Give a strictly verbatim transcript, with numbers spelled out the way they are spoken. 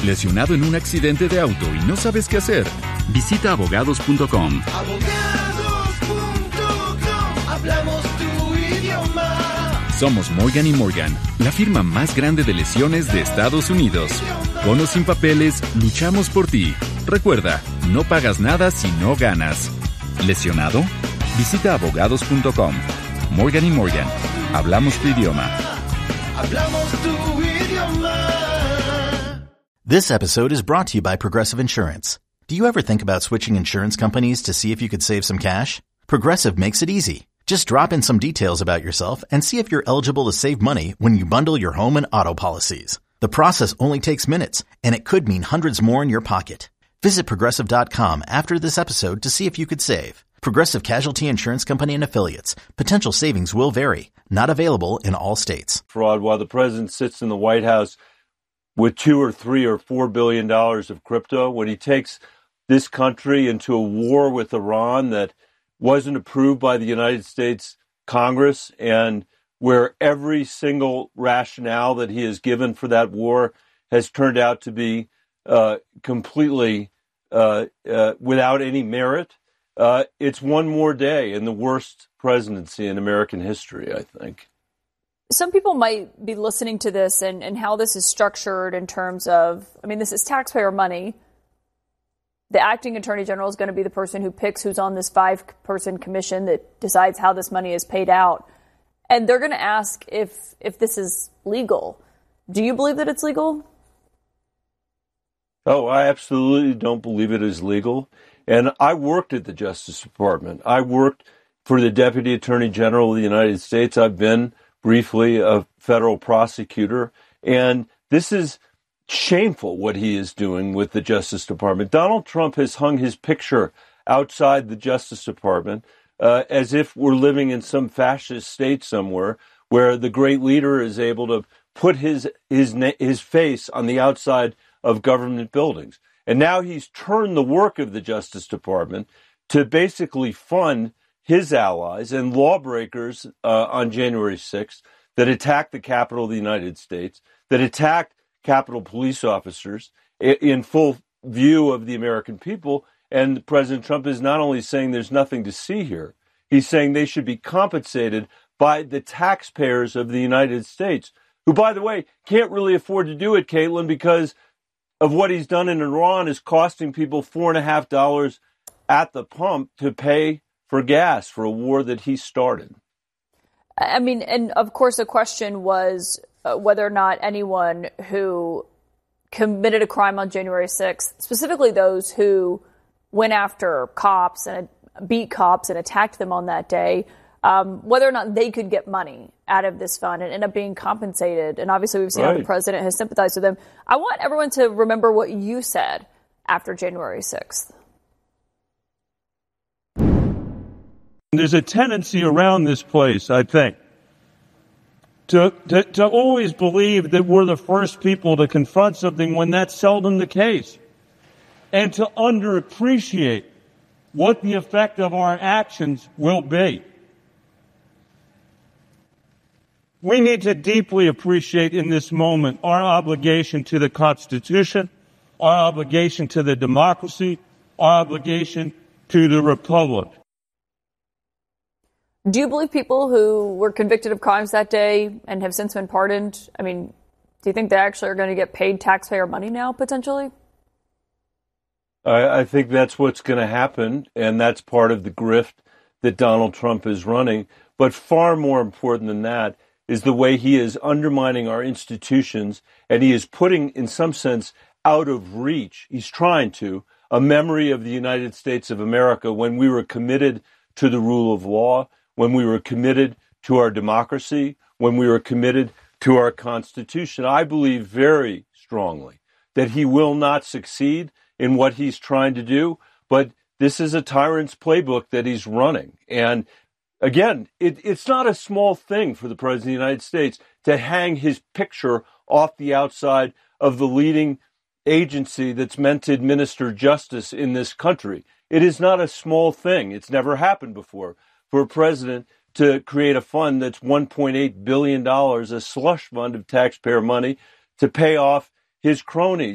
¿Lesionado en un accidente de auto y no sabes qué hacer? Visita abogados punto com. abogados punto com, hablamos tu idioma. Somos Morgan y Morgan, la firma más grande de lesiones de Estados Unidos. Con o sin papeles, luchamos por ti. Recuerda, no pagas nada si no ganas. ¿Lesionado? Visita abogados punto com. Morgan y Morgan, hablamos tu idioma. Hablamos tu idioma. This episode is brought to you by Progressive Insurance. Do you ever think about switching insurance companies to see if you could save some cash? Progressive makes it easy. Just drop in some details about yourself and see if you're eligible to save money when you bundle your home and auto policies. The process only takes minutes, and it could mean hundreds more in your pocket. Visit Progressive dot com after this episode to see if you could save. Progressive Casualty Insurance Company and Affiliates. Potential savings will vary. Not available in all states. Fraud while the president sits in the White House with two or three or four billion dollars of crypto, when he takes this country into a war with Iran that wasn't approved by the United States Congress, and where every single rationale that he has given for that war has turned out to be uh, completely uh, uh, without any merit. Uh, it's one more day in the worst presidency in American history, I think. Some people might be listening to this and, and how this is structured in terms of, I mean, this is taxpayer money. The acting attorney general is going to be the person who picks who's on this five-person commission that decides how this money is paid out. And they're going to ask if if this is legal. Do you believe that it's legal? Oh, I absolutely don't believe it is legal. And I worked at the Justice Department. I worked for the Deputy Attorney General of the United States. I've been briefly a federal prosecutor. And this is shameful what he is doing with the Justice Department. Donald Trump has hung his picture outside the Justice Department uh, as if we're living in some fascist state somewhere where the great leader is able to put his his his face on the outside of government buildings. And now he's turned the work of the Justice Department to basically fund his allies and lawbreakers uh, on January sixth that attacked the Capitol of the United States, that attacked Capitol police officers in full view of the American people. And President Trump is not only saying there's nothing to see here, he's saying they should be compensated by the taxpayers of the United States, who, by the way, can't really afford to do it, Caitlin, because of what he's done in Iran is costing people four and a half dollars at the pump to pay for gas for a war that he started. I mean, and of course, the question was uh, whether or not anyone who committed a crime on January sixth, specifically those who went after cops and beat cops and attacked them on that day, um, whether or not they could get money out of this fund and end up being compensated. And obviously, we've seen right. how the president has sympathized with them. I want everyone to remember what you said after January sixth. There's a tendency around this place, I think, to, to to always believe that we're the first people to confront something when that's seldom the case, and to underappreciate what the effect of our actions will be. We need to deeply appreciate in this moment our obligation to the Constitution, our obligation to the democracy, our obligation to the Republic. Do you believe people who were convicted of crimes that day and have since been pardoned, I mean, do you think they actually are going to get paid taxpayer money now, potentially? I, I think that's what's going to happen, and that's part of the grift that Donald Trump is running. But far more important than that is the way he is undermining our institutions, and he is putting, in some sense, out of reach, he's trying to, a memory of the United States of America when we were committed to the rule of law, when we were committed to our democracy, when we were committed to our Constitution. I believe very strongly that he will not succeed in what he's trying to do, but this is a tyrant's playbook that he's running. And again, it, it's not a small thing for the President of the United States to hang his picture off the outside of the leading agency that's meant to administer justice in this country. It is not a small thing. It's never happened before for a president to create a fund that's one point eight billion dollars, a slush fund of taxpayer money, to pay off his cronies.